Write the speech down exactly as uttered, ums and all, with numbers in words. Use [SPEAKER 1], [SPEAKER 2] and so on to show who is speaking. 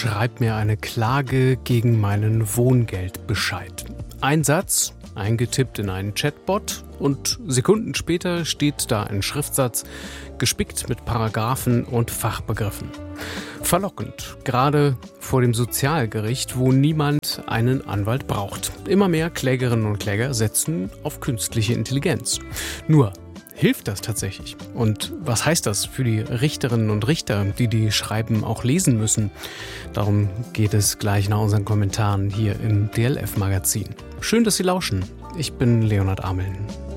[SPEAKER 1] schreib mir eine Klage gegen meinen Wohngeldbescheid. Ein Satz, eingetippt in einen Chatbot und Sekunden später steht da ein Schriftsatz, gespickt mit Paragraphen und Fachbegriffen. Verlockend, gerade vor dem Sozialgericht, wo niemand einen Anwalt braucht. Immer mehr Klägerinnen und Kläger setzen auf künstliche Intelligenz. Nur, hilft das tatsächlich? Und was heißt das für die Richterinnen und Richter, die die Schreiben auch lesen müssen? Darum geht es gleich nach unseren Kommentaren hier im D L F-Magazin. Schön, dass Sie lauschen. Ich bin Leonhard Ameln.